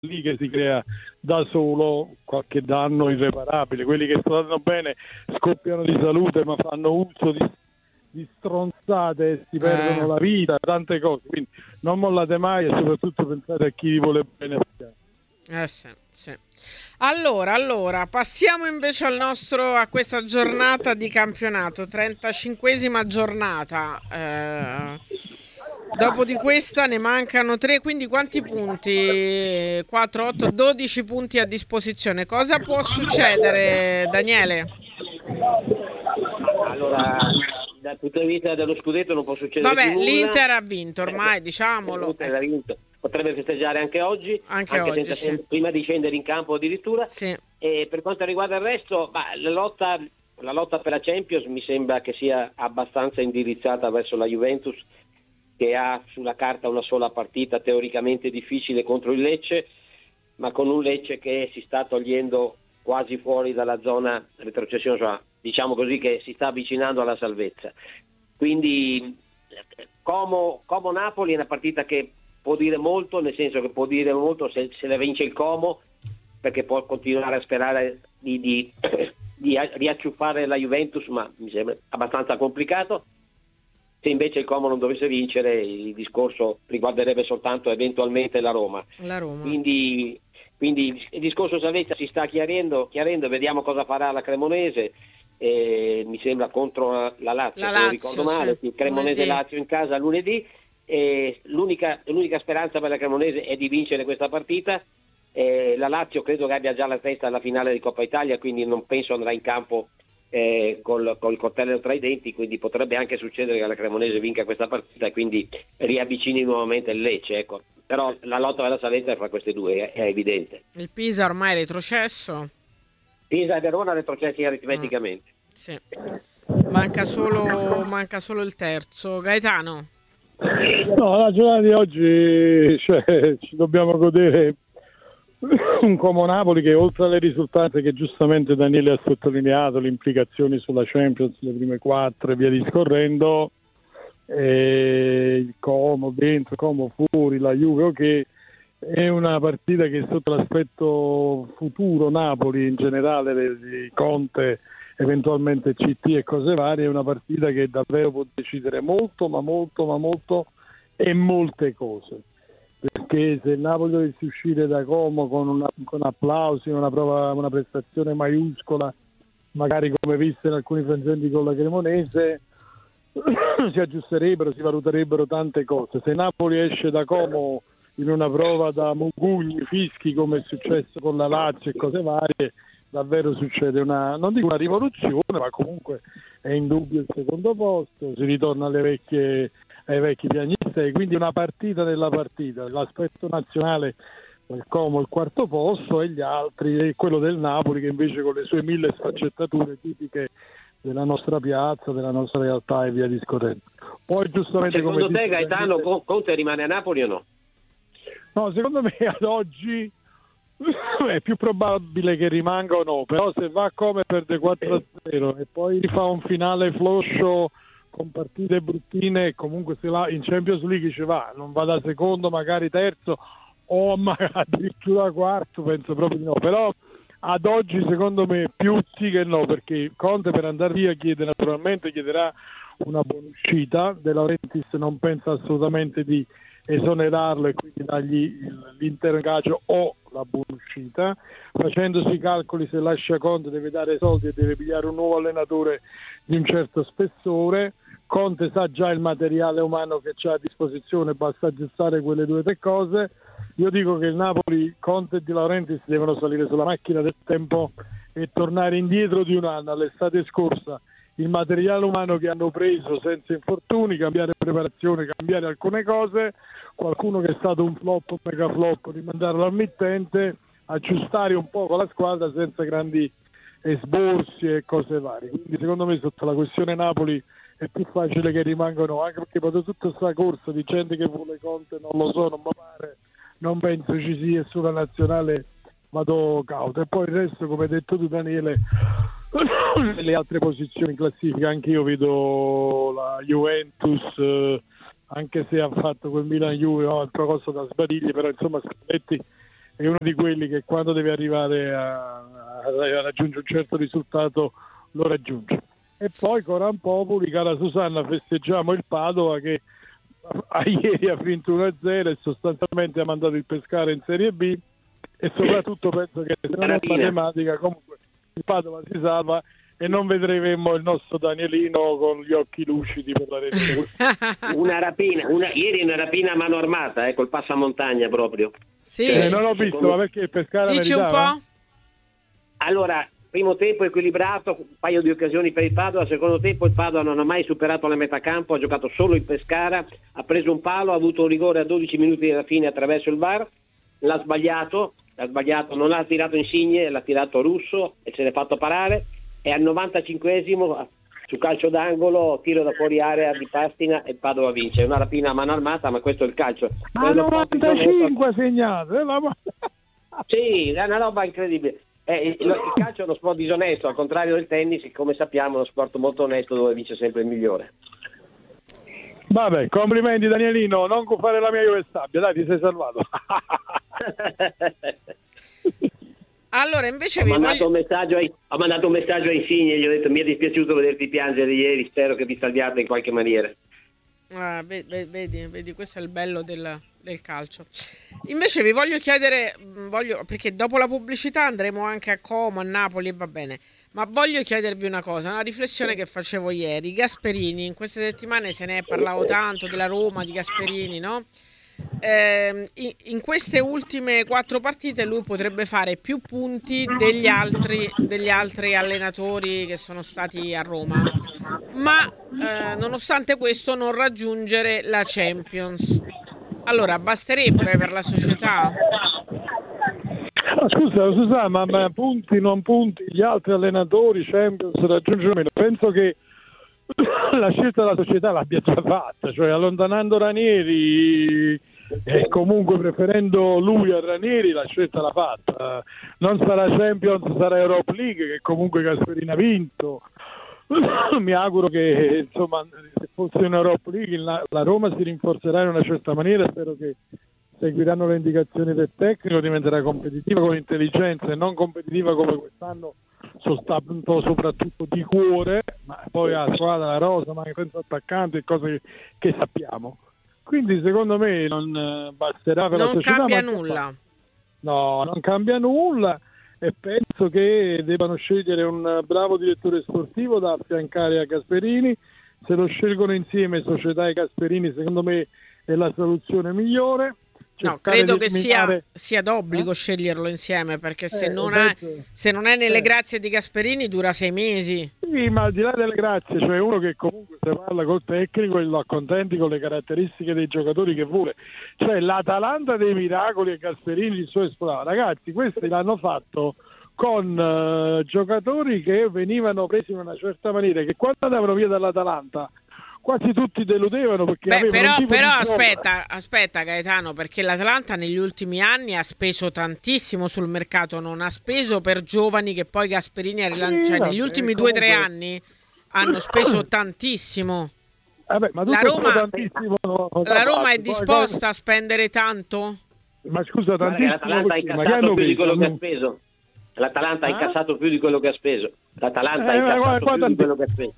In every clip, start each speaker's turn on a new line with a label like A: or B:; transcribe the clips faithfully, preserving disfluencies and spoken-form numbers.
A: lì che si crea da solo qualche danno irreparabile. Quelli che stanno bene scoppiano di salute ma fanno uso di, di stronzate e si perdono
B: Eh.
A: la vita, tante cose, quindi non mollate mai e soprattutto pensate a chi vi vuole bene.
B: Eh sì, sì. Allora, allora, passiamo invece al nostro, a questa giornata di campionato, trentacinquesima giornata. Eh, dopo di questa ne mancano tre, quindi quanti punti? quattro, otto, dodici punti a disposizione. Cosa può succedere, Daniele?
C: Allora, dal punto di vista dello scudetto non può succedere più
B: Vabbè,
C: nulla.
B: l'Inter ha vinto ormai, diciamolo.
C: L'Inter ha vinto. Potrebbe festeggiare anche oggi,
B: Anche
C: anche,
B: oggi,
C: senza
B: sì.
C: prima di scendere in campo addirittura.
B: Sì.
C: E per quanto riguarda il resto, bah, la lotta, la lotta per la Champions mi sembra che sia abbastanza indirizzata verso la Juventus, che ha sulla carta una sola partita teoricamente difficile contro il Lecce, ma con un Lecce che si sta togliendo quasi fuori dalla zona retrocessione, cioè, diciamo così, che si sta avvicinando alla salvezza. Quindi Como, Como Napoli è una partita che può dire molto, nel senso che può dire molto se, se la vince il Como, perché può continuare a sperare di, di, di riacciuffare la Juventus, ma mi sembra abbastanza complicato. Se invece il Como non dovesse vincere, il discorso riguarderebbe soltanto eventualmente la Roma.
B: La Roma.
C: Quindi, quindi il discorso salvezza si sta chiarendo, chiarendo, vediamo cosa farà la Cremonese. Eh, mi sembra contro la Lazio,
B: La
C: se non
B: Lazio,
C: ricordo male,
B: sì.
C: Cremonese
B: Lunedì.
C: Lazio in casa lunedì. Eh, l'unica, l'unica speranza per la Cremonese è di vincere questa partita. Eh, la Lazio credo che abbia già la testa alla finale di Coppa Italia, quindi non penso andrà in campo eh, col, col coltello tra i denti, quindi potrebbe anche succedere che la Cremonese vinca questa partita e quindi riavvicini nuovamente il Lecce, ecco. Però la lotta per la salvezza è fra queste due, è, è evidente.
B: Il Pisa ormai è retrocesso.
C: Pisa e Verona retrocessi aritmeticamente.
B: Mm, sì. Manca solo, manca solo il terzo. Gaetano?
A: No, la giornata di oggi, cioè, ci dobbiamo godere un Como Napoli che, oltre alle risultanze che giustamente Daniele ha sottolineato, le implicazioni sulla Champions, le prime quattro e via discorrendo, e il Como dentro, Como fuori, la Juve ok, è una partita che sotto l'aspetto futuro Napoli in generale, di Conte, eventualmente C T e cose varie, è una partita che davvero può decidere molto, ma molto, ma molto e molte cose. Perché se il Napoli dovesse uscire da Como con, una, con applausi, una, prova, una prestazione maiuscola, magari come visto in alcuni frangenti con la Cremonese, si aggiusterebbero, si valuterebbero tante cose. Se Napoli esce da Como in una prova da mugugni, fischi, come è successo con la Lazio e cose varie, davvero succede una, non dico una rivoluzione, ma comunque è indubbio il secondo posto, si ritorna alle vecchie, ai vecchi piagnistei, quindi una partita nella partita, l'aspetto nazionale del Como il quarto posto e gli altri, e quello del Napoli che invece con le sue mille sfaccettature tipiche della nostra piazza, della nostra realtà e via discorrendo. Poi giustamente,
C: secondo
A: come
C: te Gaetano,
A: Daniele...
C: Conte rimane a Napoli o no?
A: No, secondo me ad oggi è più probabile che rimanga o no, però se va come perde quattro a zero e poi fa un finale floscio con partite bruttine e comunque se va in Champions League ci va, non va da secondo, magari terzo o magari addirittura quarto, penso proprio di no, però ad oggi secondo me più sì che no, perché Conte per andare via chiede naturalmente, chiederà una buona uscita, De Laurentiis non pensa assolutamente di esonerarlo e quindi dargli l'intero ingaggio o la buona uscita, facendosi i calcoli se lascia Conte deve dare soldi e deve pigliare un nuovo allenatore di un certo spessore. Conte sa già il materiale umano che c'ha a disposizione, basta aggiustare quelle due o tre cose. Io dico che il Napoli, Conte e De Laurentiis devono salire sulla macchina del tempo e tornare indietro di un anno, all'estate scorsa, il materiale umano che hanno preso senza infortuni, cambiare preparazione, cambiare alcune cose, qualcuno che è stato un flop, un mega flop, rimandarlo al mittente, aggiustare un po' con la squadra senza grandi esborsi e cose varie. Quindi secondo me sotto la questione Napoli è più facile che rimangano, anche perché poi tutta questa corsa di gente che vuole Conte, non lo so, non mi pare, non penso ci sia sulla nazionale, vado cauto. E poi il resto, come hai detto tu Daniele, nelle altre posizioni in classifica anche io vedo la Juventus, eh, anche se ha fatto quel Milan Juve, no, altra cosa da sbadigli, però insomma Spalletti è uno di quelli che quando deve arrivare a, a raggiungere un certo risultato lo raggiunge. E poi Coran Populi, cara Susanna, festeggiamo il Padova che a ieri ha vinto uno a zero e sostanzialmente ha mandato il Pescara in Serie B, e soprattutto penso che se non è matematica comunque il Padova si salva e non vedremo il nostro Danielino con gli occhi lucidi per la rete.
C: Una rapina, una, ieri una rapina a mano armata, eh, col passamontagna proprio.
B: Sì.
A: Eh, non ho visto, ma perché il Pescara
B: Dici
A: meritava?
B: un po'?
C: Allora, primo tempo equilibrato, un paio di occasioni per il Padova, secondo tempo il Padova non ha mai superato la metà campo, ha giocato solo il Pescara, ha preso un palo, ha avuto un rigore a dodici minuti dalla fine attraverso il V A R, l'ha sbagliato, l'ha sbagliato, non l'ha tirato Insigne, l'ha tirato Russo e se l'è fatto parare, e al novantacinquesimo su calcio d'angolo, tiro da fuori area di Pastina e il Padova vince. È una rapina a mano armata, ma questo è il calcio.
A: Ma novantacinque ha segnato, eh, la...
C: Sì, è una roba incredibile. Eh, il, il calcio è uno sport disonesto, al contrario del tennis, come sappiamo è uno sport molto onesto dove vince sempre il migliore.
A: Vabbè, complimenti Danielino, non fare la mia Juve Stabia, dai, ti sei salvato.
B: Allora, invece
C: ho,
B: vi
C: mandato
B: voglio...
C: un messaggio ai, ho mandato un messaggio a Insigne, gli ho detto mi è dispiaciuto vederti piangere ieri, spero che vi salviate in qualche maniera.
B: Ah, vedi, vedi, vedi, questo è il bello del, del calcio. Invece vi voglio chiedere, voglio, perché dopo la pubblicità andremo anche a Como, a Napoli e va bene, ma voglio chiedervi una cosa, una riflessione che facevo ieri. Gasperini, in queste settimane se ne è parlato tanto della Roma, di Gasperini, no? Eh, in, in queste ultime quattro partite lui potrebbe fare più punti degli altri, degli altri allenatori che sono stati a Roma, ma eh, nonostante questo non raggiungere la Champions. Allora, basterebbe per la società?
A: Ah, scusa Susanna, ma, ma punti non punti gli altri allenatori Champions raggiungono meno? Penso che la scelta della società l'abbia già fatta, cioè allontanando Ranieri e comunque preferendo lui a Ranieri, la scelta l'ha fatta. Non sarà Champions, sarà Europa League, che comunque Gasperini ha vinto. Mi auguro che insomma se fosse in Europa League la, la Roma si rinforzerà in una certa maniera, spero che seguiranno le indicazioni del tecnico, diventerà competitiva con intelligenza e non competitiva come quest'anno soltanto soprattutto di cuore, ma poi la squadra, la rosa, ma senza attaccanti, cose che, che sappiamo. Quindi secondo me non basterà per
B: non
A: la società.
B: Non cambia nulla.
A: No, non cambia nulla e penso che debbano scegliere un bravo direttore sportivo da affiancare a Gasperini. Se lo scelgono insieme società e Gasperini, secondo me è la soluzione migliore.
B: No, credo che
A: eliminare...
B: sia, sia d'obbligo eh? sceglierlo insieme, perché se,
A: eh,
B: non
A: penso...
B: è, se non è nelle
A: eh.
B: grazie di Gasperini dura sei mesi.
A: Sì, ma al di là delle grazie, cioè uno che comunque se parla col tecnico e lo accontenti con le caratteristiche dei giocatori che vuole. Cioè l'Atalanta dei miracoli e Gasperini il suo esplosivo. Ragazzi, questi l'hanno fatto con uh, giocatori che venivano presi in una certa maniera, che quando andavano via dall'Atalanta quasi tutti deludevano perché
B: Beh,
A: avevano
B: però,
A: un tipo
B: però
A: di
B: aspetta, aspetta Gaetano, perché l'Atalanta negli ultimi anni ha speso tantissimo sul mercato, non ha speso per giovani che poi Gasperini ha rilanciato, cioè, negli ultimi due o tre anni hanno speso tantissimo.
A: Vabbè, ma
B: la Roma,
A: tantissimo,
B: la Roma è disposta a spendere tanto?
A: Ma scusa, tantissimo,
C: l'Atalanta ha incassato più di quello che ha speso. L'Atalanta ha
A: eh?
C: incassato più di quello che ha speso. L'Atalanta
A: eh,
C: ha incassato
A: guarda,
C: più di quello che ha speso.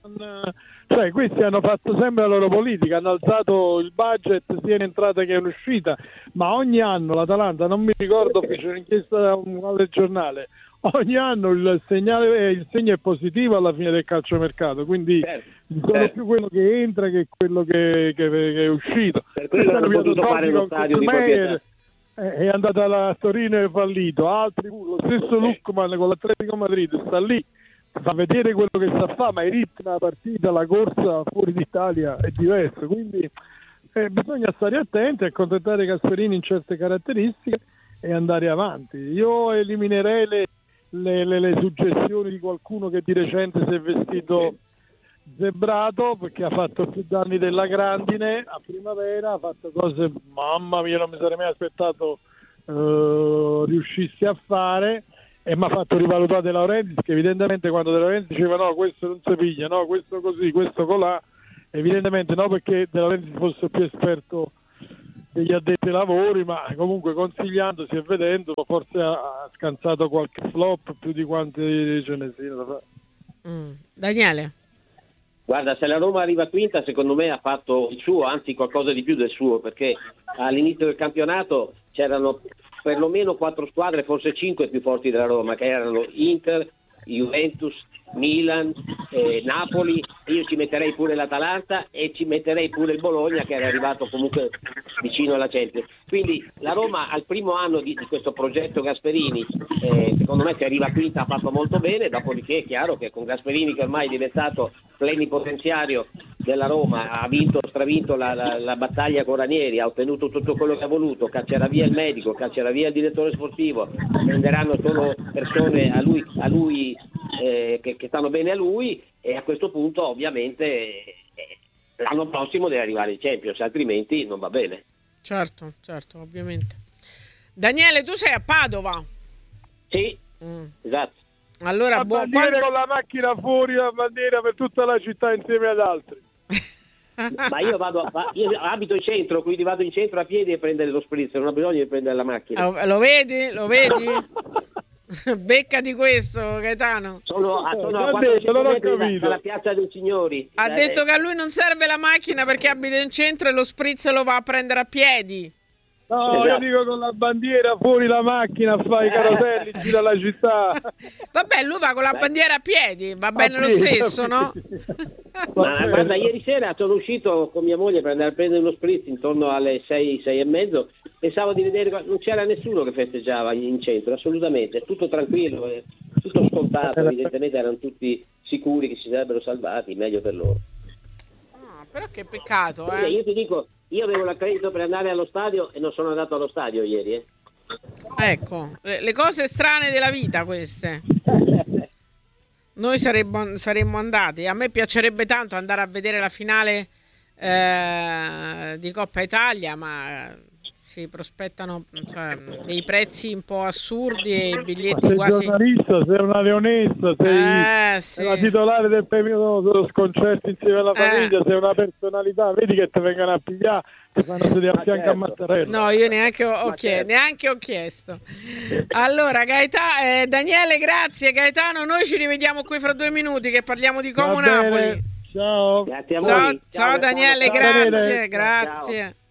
A: Cioè questi hanno fatto sempre la loro politica, hanno alzato il budget sia in entrata che in uscita, ma ogni anno l'Atalanta, non mi ricordo, fece un'inchiesta da un altro giornale, ogni anno il segnale, il segno è positivo alla fine del calciomercato, quindi certo, sono certo. più quello che entra che quello che, che, che è uscito.
C: Per quello hanno potuto fare lo stadio di proprietà.
A: È andato a Torino e è fallito, altri lo stesso Lukman con l'Atletico Madrid sta lì, fa vedere quello che sa fare, ma il ritmo della partita, la corsa fuori d'Italia è diverso, quindi eh, bisogna stare attenti, accontentare Gasperini in certe caratteristiche e andare avanti. Io eliminerei le, le, le, le suggestioni di qualcuno che di recente si è vestito zebrato perché ha fatto più danni della grandine a primavera, ha fatto cose, mamma mia, non mi sarei mai aspettato uh, riuscissi a fare, e mi ha fatto rivalutare De Laurentiis, che evidentemente quando De Laurentiis diceva no, questo non si piglia, no, questo così, questo colà, evidentemente no, perché De Laurentiis fosse più esperto degli addetti ai lavori, ma comunque consigliandosi e vedendo, forse ha, ha scansato qualche flop più di quanti ce ne siano.
B: Mm. Daniele?
C: Guarda, se la Roma arriva quinta, secondo me ha fatto il suo, anzi qualcosa di più del suo, perché all'inizio del campionato c'erano perlomeno quattro squadre, forse cinque più forti della Roma, che erano Inter, Juventus, Milan, eh, Napoli, io ci metterei pure l'Atalanta e ci metterei pure il Bologna, che era arrivato comunque vicino alla Champions. Quindi la Roma al primo anno di, di questo progetto Gasperini, eh, secondo me, se arriva quinta ha fatto molto bene, dopodiché è chiaro che con Gasperini, che ormai è diventato plenipotenziario della Roma, ha vinto, stravinto la, la, la battaglia con Ranieri, ha ottenuto tutto quello che ha voluto, caccerà via il medico, caccerà via il direttore sportivo, prenderanno solo persone a lui, a lui eh, che, che stanno bene a lui, e a questo punto ovviamente eh, l'anno prossimo deve arrivare il Champions, altrimenti non va bene.
B: Certo, certo, ovviamente. Daniele, tu sei a Padova?
C: Sì,
B: mm.
C: esatto.
B: Allora,
A: la
B: buon
A: bandiera
B: quando...
A: con la macchina fuori, la bandiera per tutta la città insieme ad altri.
C: Ma io vado a, io abito in centro, quindi vado in centro a piedi a prendere lo spritz, non ho bisogno di prendere la macchina.
B: Oh, lo vedi? Lo vedi? Becca di questo, Gaetano.
C: Sono a, sono a
A: detto,
C: quattro
A: non ho
C: metri da-
A: capito.
C: dalla piazza dei Signori.
B: Ha
C: Eh,
B: detto che a lui non serve la macchina perché abita in centro e lo spritz lo va a prendere a piedi.
A: No,
C: Esatto.
A: io dico con la bandiera fuori la macchina, fai i caroselli, gira la città.
B: Vabbè, lui va con la
C: Beh.
B: bandiera a piedi, va bene
A: A
B: lo
A: piedi,
B: stesso,
A: a
B: no?
A: piedi.
C: Ma guarda, ieri sera sono uscito con mia moglie per andare a prendere uno spritz intorno alle sei, sei e mezzo. Pensavo di vedere, non c'era nessuno che festeggiava in centro, assolutamente, tutto tranquillo, eh, tutto scontato, evidentemente erano tutti sicuri che si sarebbero salvati, meglio per loro.
B: Ah, però che peccato,
C: Perché
B: eh.
C: io ti dico, io avevo l'accredito per andare allo stadio e non sono andato allo stadio ieri, eh.
B: Ecco, le, le cose strane della vita queste. Noi saremmo, saremmo andati. A me piacerebbe tanto andare a vedere la finale eh, di Coppa Italia, ma si prospettano, cioè, dei prezzi un po' assurdi e i biglietti
A: Sei
B: quasi...
A: giornalista, sei una leonessa, sei
B: Eh, sì.
A: la titolare del premio dello sconcerto insieme alla famiglia,
B: Eh.
A: sei una personalità, vedi che ti vengono a pigliare, ti fanno sedere a
C: Ma
A: fianco
C: certo.
A: a Mattarella.
B: No, io neanche ho, ho
C: Ma
B: chie-
C: certo.
B: neanche ho chiesto. Allora, Gaeta- eh, Daniele, grazie. Gaetano, noi ci rivediamo qui fra due minuti che parliamo di
A: Va
B: Como
A: bene,
B: Napoli.
A: ciao.
C: Grazie a
B: Ciao,
C: voi.
B: ciao, Daniele,
A: Ciao, Daniele.
B: grazie,
A: Ciao.
B: grazie.